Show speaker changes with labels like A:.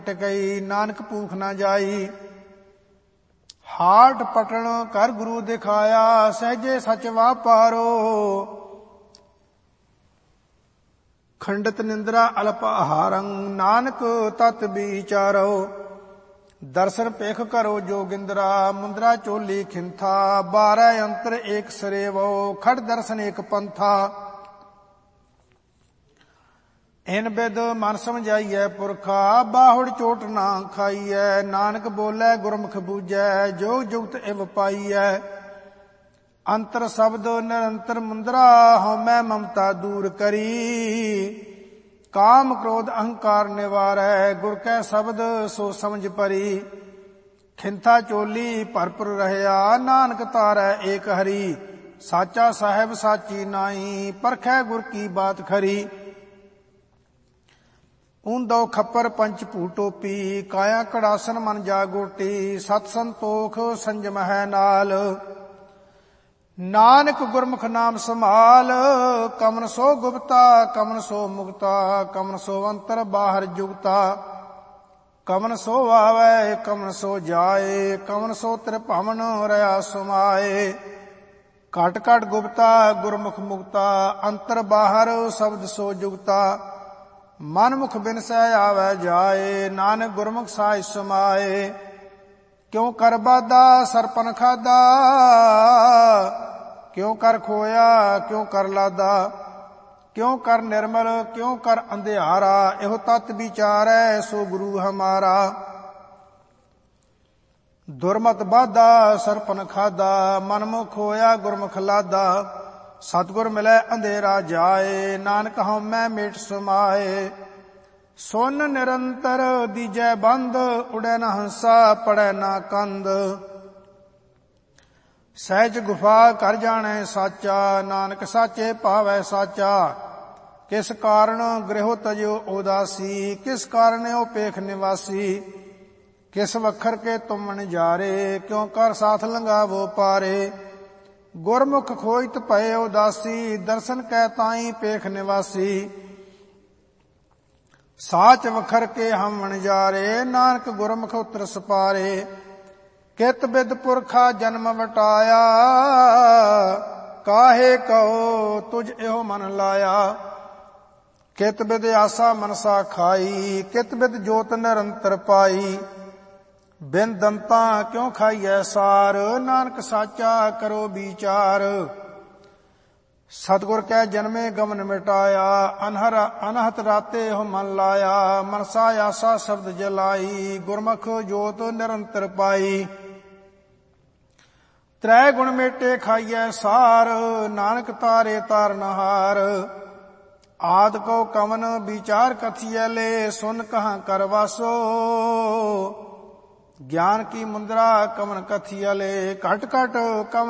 A: ਟਿਕਈ ਨਾਨਕ ਭੂਖ ਨਾ ਜਾਈ। ਹਾਟ ਪਟਣ ਕਰ ਗੁਰੂ ਦਿਖਾਇਆ ਸਹਿਜੇ ਸਚ ਵਾਪਾਰੋ। ਖੰਡਤ ਨਿੰਦਰਾ ਅਲਪ ਆਹਾਰੰ ਨਾਨਕ ਤਤ ਵਿਚਾਰੋ। ਦਰਸ਼ਨ ਪੇਖ ਕਰੋ ਜੋਗਿੰਦਰਾ ਮੁੰਦਰਾ ਚੋਲੀ ਖਿੰਥਾ। 12 ਅੰਤਰ ਏਕ ਸਰੇਵੋ ਖੜ ਦਰਸ਼ਨ ਏਕ ਪੰਥਾ। ਇਨ ਬਿਦ ਮਨ ਸਮਝਾਈਐ ਪੁਰਖਾ ਬਾਹੁੜ ਚੋਟ ਨਾ ਖਾਈਐ। ਨਾਨਕ ਬੋਲੇ ਗੁਰਮੁਖ ਬੂਝੈ ਜੋਗ ਜੁਗਤ ਇਵ ਪਾਈਐ। ਅੰਤਰ ਸ਼ਬਦ ਨਿਰੰਤਰ ਮੁੰਦਰਾ ਹਉਮੈ ਮਮਤਾ ਦੂਰ ਕਰੀ। ਕਾਮ ਕ੍ਰੋਧ ਅਹੰਕਾਰ ਨਿਵਾਰੈ ਗੁਰ ਕੈ ਸ਼ਬਦ ਸੋ ਸਮਝ ਪਰੀ। ਖਿੰਥਾ ਚੋਲੀ ਭਰਪੁਰ ਰਹਿਆ ਨਾਨਕ ਤਾਰੈ ਏਕ ਹਰੀ। ਸਾਚਾ ਸਾਹਿਬ ਸਾਚੀ ਨਾਈ ਪਰਖੈ ਗੁਰ ਕੀ ਬਾਤ ਖਰੀ। ਊਂਦੋ ਖੱਪਰ ਪੰਚ ਭੂ ਟੋਪੀ ਕਾਇਆ ਕੜਾਸਨ ਮਨ ਜਾਗੋਟੀ। ਸਤ ਸੰਤੋਖ ਸੰਜਮ ਹੈ ਨਾਲ ਨਾਨਕ ਗੁਰਮੁਖ ਨਾਮ ਸੰਭਾਲ। ਕਮਨ ਸੋ ਗੁਪਤਾ ਕਮਨ ਸੋ ਮੁਕਤਾ ਕਮਨ ਸੋ ਅੰਤਰ ਬਾਹਰ ਜੁਗਤਾ। ਕਮਨ ਸੋ ਆਵੈ ਕਮਨ ਸੋ ਜਾਏ ਕਮਨ ਸੋ ਤ੍ਰਿਭਵਨ ਰਹਾ ਸਮਾਏ। ਘਟ ਘਟ ਗੁਪਤਾ ਗੁਰਮੁਖ ਮੁਕਤਾ ਅੰਤਰ ਬਾਹਰ ਸ਼ਬਦ ਸੋ ਜੁਗਤਾ। ਮਨ ਮੁਖ ਬਿਨਸੈ ਆਵੈ ਜਾਏ ਨਾਨਕ ਗੁਰਮੁਖ ਸਾਹਿ ਸਮਾਏ। ਕਿਉ ਕਰ ਬਾਧਾ ਸਰਪਨ ਖਾਦਾ ਕਿਉ ਕਰ ਖੋਇਆ ਕਿਉ ਕਰ ਲਾਦਾ। ਕਿਉ ਕਰ ਨਿਰਮਲ ਕਿਉ ਕਰ ਅੰਧਿਆਰਾ ਇਹੋ ਤਤ ਵਿਚਾਰੈ ਸੋ ਗੁਰੂ ਹਮਾਰਾ। ਦੁਰਮਤ ਬਾਧਾ ਸਰਪਨ ਖਾਦਾ ਮਨ ਮੁਖ ਹੋਇਆ ਗੁਰਮੁਖ ਲਾਦਾ। ਸਤਿਗੁਰ ਮਿਲੈ ਅੰਧੇਰਾ ਜਾਏ ਨਾਨਕ ਹਉਮੈ ਮੇਟ ਸਮਾਏ। ਸੁਨ ਨਿਰੰਤਰ ਦੀਜੈ ਬੰਦ ਉੜੈ ਨ ਹੰਸਾ ਪੜੈ ਨਾ ਕੰਦ। ਸਹਿਜ ਗੁਫਾ ਕਰ ਜਾਣੈ ਸਾਚਾ ਨਾਨਕ ਸਾਚੇ ਭਾਵੈ ਸਾਚਾ। ਕਿਸ ਕਾਰਨ ਗ੍ਰਹਿ ਤਜਿਓ ਉਦਾਸੀ ਕਿਸ ਕਾਰਨ ਓ ਪੇਖ ਨਿਵਾਸੀ। ਕਿਸ ਵਖਰ ਕੇ ਤੁਮ ਨਜ਼ਾਰੇ ਕਿਉ ਕਰ ਸਾਥ ਲੰਘਾਵੋ ਪਾਰੇ। ਗੁਰਮੁਖ ਖੋਜਤ ਭਏ ਉਦਾਸੀ ਦਰਸ਼ਨ ਕੈ ਤਾਈ ਪੇਖ ਨਿਵਾਸੀ। ਸਾਚ ਵਖਰ ਕੇ ਹਮ ਨਜ਼ਾਰੇ ਨਾਨਕ ਗੁਰਮੁਖ ਉਤਰ ਸਪਾਰੇ। ਕਿਤ ਬਿਦ ਪੁਰਖਾ ਜਨਮ ਵਟਾਇਆ ਕਾਹੇ ਕਉ ਤੁਝ ਇਹੋ ਮਨ ਲਾਇਆ। ਕਿਤ ਬਿਦ ਆਸਾ ਮਨਸਾ ਖਾਈ ਕਿਤ ਬਿਦ ਜੋਤ ਨਿਰੰਤਰ ਪਾਈ। ਬਿਨ ਦੰਤਾ ਕਿਉ ਖਾਈਐ ਸਾਰ ਨਾਨਕ ਸਾਚਾ ਕਰੋ ਵਿਚਾਰ। ਸਤਿਗੁਰ ਕੈ ਜਨਮੇ ਗਮਨ ਮਿਟਾਇਆ ਅਨਹਤ ਰਾਤੇ ਹੋ ਮਨ ਲਾਇਆ। ਮਨਸਾ ਆਸਾ ਸ਼ਬਦ ਜਲਾਈ ਗੁਰਮੁਖ ਜੋਤ ਨਿਰੰਤਰ ਪਾਈ। ਤ੍ਰੈ ਗੁਣ ਮੇਟੇ ਖਾਈਐ ਸਾਰ ਨਾਨਕ ਤਾਰੇ ਤਾਰਨਹਾਰ। ਆਦ ਕੋ ਕਵਨ ਵਿਚਾਰ ਕਥੀਐ ਲੈ ਸੁਨ ਕਹਾਂ ਕਰ ਵਾਸੋ। ਗਿਆਨ ਕੀ ਮੁੰਦਰਾ ਕਵਨ ਕਥੀਐ ਲੈ ਘਟ ਘਟ ਕਵਨ